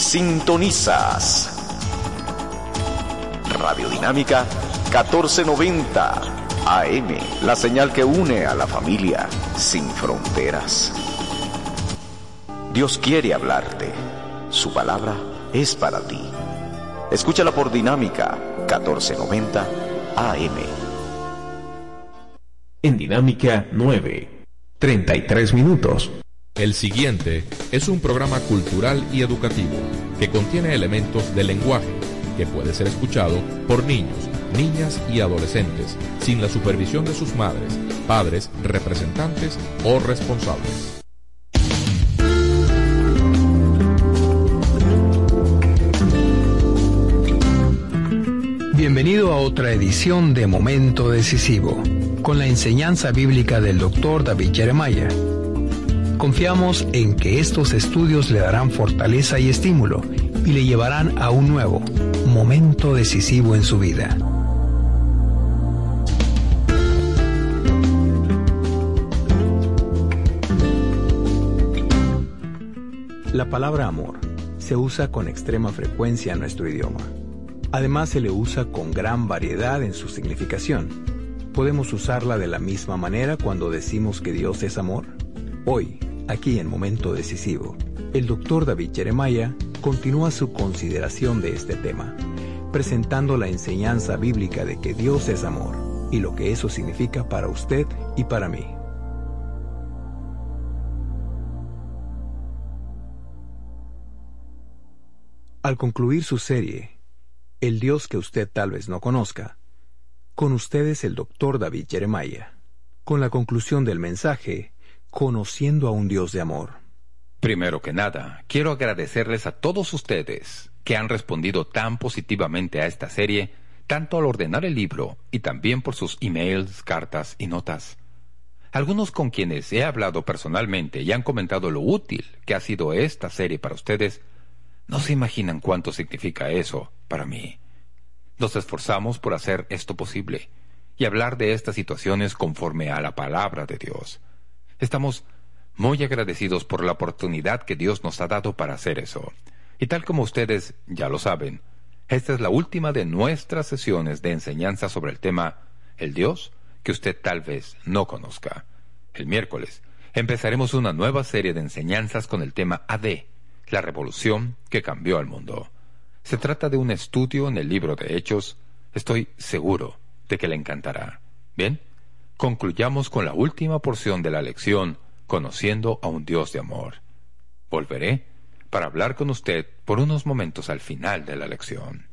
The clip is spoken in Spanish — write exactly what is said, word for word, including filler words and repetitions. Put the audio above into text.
Sintonizas Radio Dinámica catorce noventa A M, la señal que une a la familia sin fronteras. Dios quiere hablarte. Su palabra es para ti. Escúchala por Dinámica catorce noventa A M. En Dinámica nueve, treinta y tres minutos. El siguiente es un programa cultural y educativo que contiene elementos de lenguaje que puede ser escuchado por niños, niñas y adolescentes sin la supervisión de sus madres, padres, representantes o responsables. Bienvenido a otra edición de Momento Decisivo, con la enseñanza bíblica del doctor David Jeremiah. Confiamos en que estos estudios le darán fortaleza y estímulo y le llevarán a un nuevo momento decisivo en su vida. La palabra amor se usa con extrema frecuencia en nuestro idioma. Además, se le usa con gran variedad en su significación. ¿Podemos usarla de la misma manera cuando decimos que Dios es amor? Hoy, aquí en Momento Decisivo, el doctor David Jeremiah continúa su consideración de este tema, presentando la enseñanza bíblica de que Dios es amor y lo que eso significa para usted y para mí. Al concluir su serie, El Dios que usted tal vez no conozca, con ustedes el doctor David Jeremiah, con la conclusión del mensaje, Conociendo a un Dios de amor. Primero que nada, quiero agradecerles a todos ustedes que han respondido tan positivamente a esta serie, tanto al ordenar el libro y también por sus emails, cartas y notas. Algunos con quienes he hablado personalmente y han comentado lo útil que ha sido esta serie para ustedes, no se imaginan cuánto significa eso para mí. Nos esforzamos por hacer esto posible y hablar de estas situaciones conforme a la palabra de Dios. Estamos muy agradecidos por la oportunidad que Dios nos ha dado para hacer eso. Y tal como ustedes ya lo saben, esta es la última de nuestras sesiones de enseñanza sobre el tema El Dios que usted tal vez no conozca. El miércoles empezaremos una nueva serie de enseñanzas con el tema A D, la revolución que cambió al mundo. Se trata de un estudio en el libro de Hechos. Estoy seguro de que le encantará. Bien, concluyamos con la última porción de la lección, Conociendo a un Dios de amor. Volveré para hablar con usted por unos momentos al final de la lección.